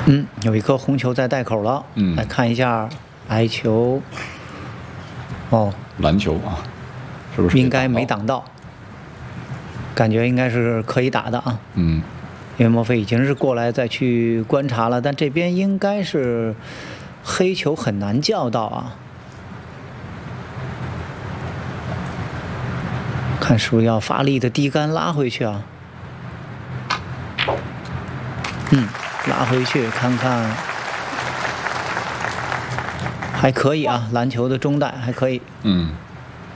有一颗红球在袋口了。来看一下白球。哦， 蓝球啊，是不是应该没挡到？感觉应该是可以打的啊。因为莫非已经是过来再去观察了，但这边应该是黑球很难叫到啊。看是不是要发力的低杆拉回去啊？拉回去看看，还可以啊，篮球的中带还可以。